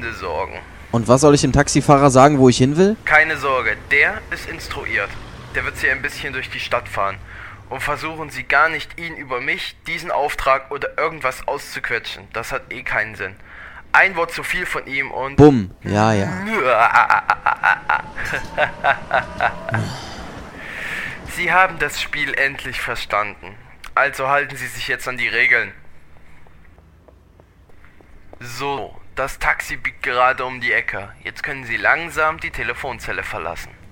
keine Sorgen. Und was soll ich dem Taxifahrer sagen, wo ich hin will? Keine Sorge, der ist instruiert. Der wird Sie ein bisschen durch die Stadt fahren. Und versuchen Sie gar nicht, ihn über mich, diesen Auftrag oder irgendwas auszuquetschen. Das hat eh keinen Sinn. Ein Wort zu viel von ihm und... Bumm. Ja. Sie haben das Spiel endlich verstanden. Also halten Sie sich jetzt an die Regeln. So, das Taxi biegt gerade um die Ecke. Jetzt können Sie langsam die Telefonzelle verlassen.